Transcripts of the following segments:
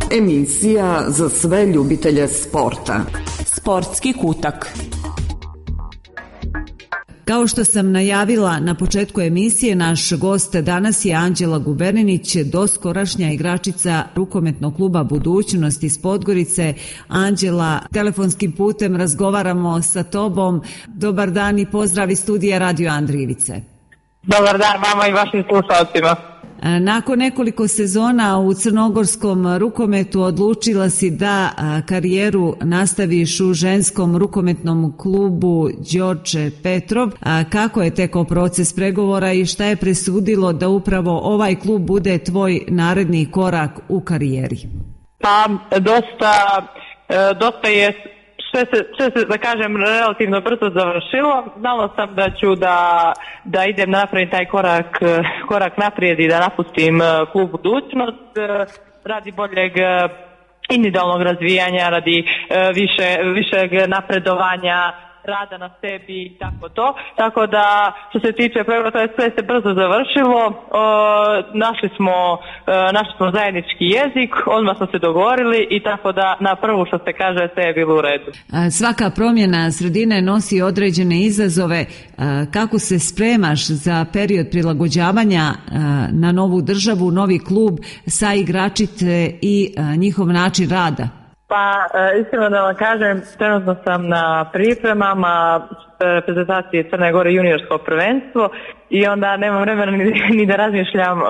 Emisija za sve ljubitelje sporta. Sportski kutak. Kao što sam najavila na početku emisije, naš gost danas je Anđela Guberninić, doskorašnja igračica rukometnog kluba Budućnost iz Podgorice. Anđela, telefonskim putem razgovaramo sa tobom. Dobar dan i pozdrav iz studija Radio Andrijevice. Dobar dan vama i vašim slušalcima. Nakon nekoliko sezona u crnogorskom rukometu odlučila si da karijeru nastaviš u ženskom rukometnom klubu Đorđe Petrov. Kako je tekao proces pregovora i šta je presudilo da upravo ovaj klub bude tvoj naredni korak u karijeri? Pa dosta je sve se da kažem relativno brzo završilo. Znala sam da ću da idem napraviti taj korak naprijed i da napustim klub Budućnost radi boljeg individualnog razvijanja, radi višeg napredovanja, rada na sebi i tako da što se tiče pregovora, to je sve se brzo završilo. Našli smo zajednički jezik, odmah smo se dogovorili i tako da na prvu što se kaže sve je bilo u redu. Svaka promjena sredine nosi određene izazove. Kako se spremaš za period prilagođavanja na novu državu, novi klub, sa igračice i njihov način rada? Pa iskreno da vam kažem, trenutno sam na pripremama reprezentacije Crne Gore juniorsko prvenstvo i onda nemam vremena ni da razmišljam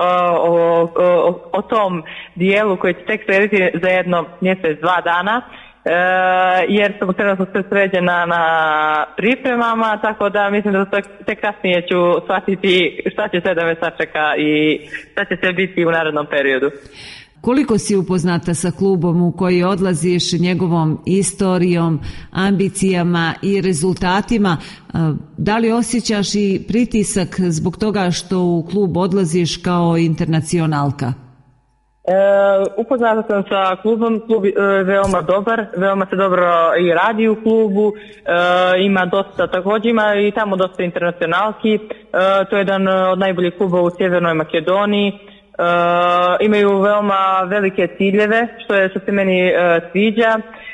o tom dijelu koji će tek slediti za jedno mjesec, 2 dana. Jer sam trenutno sve sređena na pripremama, tako da mislim da tek kasnije ću shvatiti šta će sve da me sačeka i šta će sve biti u narednom periodu. Koliko si upoznata sa klubom u koji odlaziš, njegovom istorijom, ambicijama i rezultatima? Da li osjećaš i pritisak zbog toga što u klub odlaziš kao internacionalka? Upoznata sam sa klubom, klub je veoma dobar, veoma se dobro i radi u klubu, ima dosta, također ima i tamo dosta internacionalki, to je jedan od najboljih kluba u Sjevernoj Makedoniji. Imaju veoma velike ciljeve, što se meni sviđa.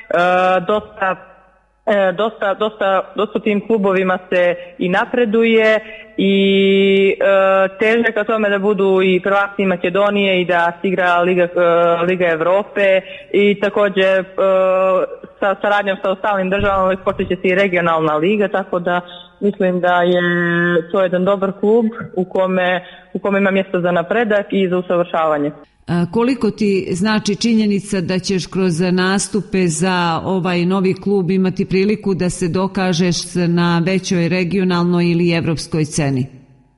Dosta tim klubovima se i napreduje i teže ka tome da budu i prvaci Makedonije i da se igra Liga Evrope i također sa saradnjom sa ostalim državama počet će se i regionalna liga, tako da mislim da je to jedan dobar klub u kome ima mjesto za napredak i za usavršavanje. Koliko ti znači činjenica da ćeš kroz nastupe za ovaj novi klub imati priliku da se dokažeš na većoj regionalnoj ili evropskoj sceni?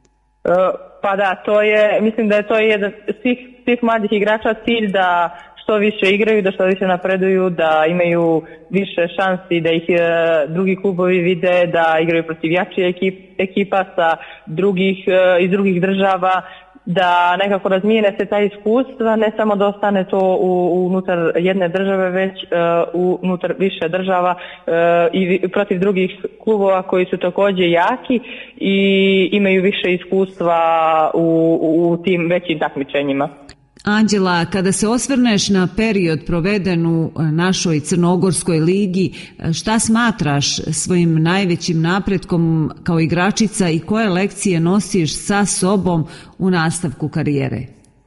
Pa da, mislim da je to jedan svih mladih igrača cilj da što više igraju, da što više napreduju, da imaju više šansi, da ih drugi klubovi vide, da igraju protiv jačih ekipa iz drugih država, da nekako razmijene se ta iskustva, ne samo da ostane to unutar jedne države, već unutar više država i protiv drugih klubova koji su također jaki i imaju više iskustva u tim većim takmičenjima. Anđela, kada se osvrneš na period proveden u našoj Crnogorskoj ligi, šta smatraš svojim najvećim napretkom kao igračica i koje lekcije nosiš sa sobom u nastavku karijere?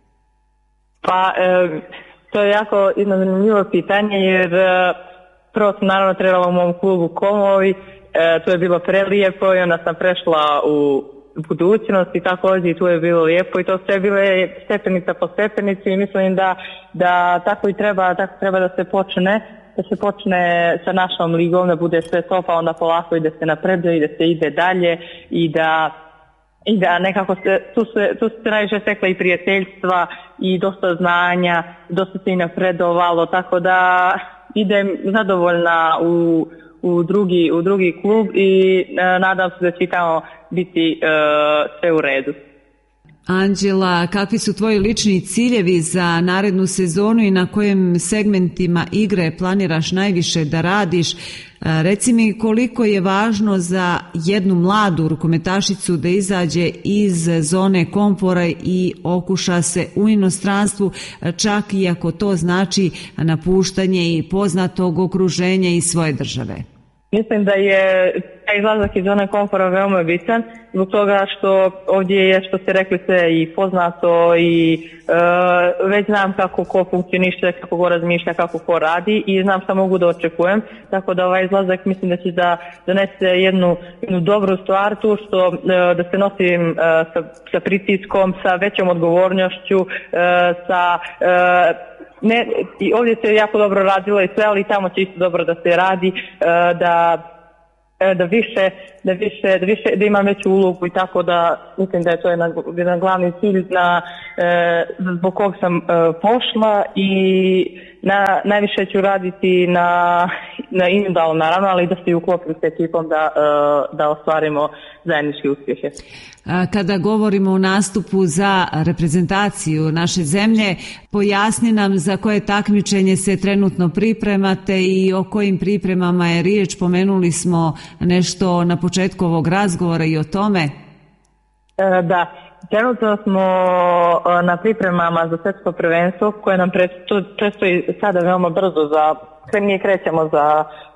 Pa, to je jako jedno zanimljivo pitanje jer prvo sam naravno trebala u mom klubu Komovi, to je bilo prelijepo i onda sam prešla u Budućnost i također i tu je bilo lijepo i to sve bile stepenica po stepenici i mislim da tako i treba da se počne sa našom ligom, da bude sve to pa onda polako i da se napreduje i da se ide dalje i da nekako tu se najviše stekla i prijateljstva i dosta znanja, dosta se i napredovalo, tako da idem zadovoljna u drugi klub i nadam se da će tamo biti sve u redu. Anđela, kakvi su tvoji lični ciljevi za narednu sezonu i na kojim segmentima igre planiraš najviše da radiš? Reci mi koliko je važno za jednu mladu rukometašicu da izađe iz zone komfora i okuša se u inostranstvu, čak i ako to znači napuštanje i poznatog okruženja i svoje države. Mislim da je taj izlazak iz zone komfora veoma bitan, zbog toga što ovdje je, što ste rekli, sve i poznato i već znam kako ko funkcioniše, kako ko razmišlja, kako ko radi i znam šta mogu da očekujem, tako da ovaj izlazak mislim da će da donese jednu dobru stvar, tu što da se nosim sa pritiskom, sa većom odgovornošću, i ovdje se jako dobro radilo i sve, ali tamo će isto dobro da se radi, da imam veću ulogu i tako da mislim da je to jedan glavni cilj zbog kog sam pošla i najviše ću raditi na individualno naravno, ali da se uklopim s ekipom da ostvarimo zajedničke uspjehe. Kada govorimo o nastupu za reprezentaciju naše zemlje, pojasni nam za koje takmičenje se trenutno pripremate i o kojim pripremama je riječ. Pomenuli smo nešto na početku ovog razgovora i o tome. Da, trenutno smo na pripremama za svjetsko prvenstvo koje nam predstoji sada veoma brzo mi krećemo za